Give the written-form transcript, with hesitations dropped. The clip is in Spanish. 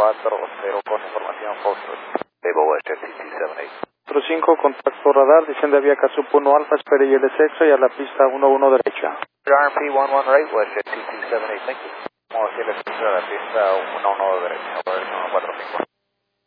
4-0 con información Foxtrot. Table West STC-78. 5, contacto radar, desciende a vía Casup 1 Alfa, espere y el sexo y a la pista 1-1 derecha. RMP 11 right, West STC-78, thank you. Vamos a decirle a la pista 1-1 derecha, 1-4-5.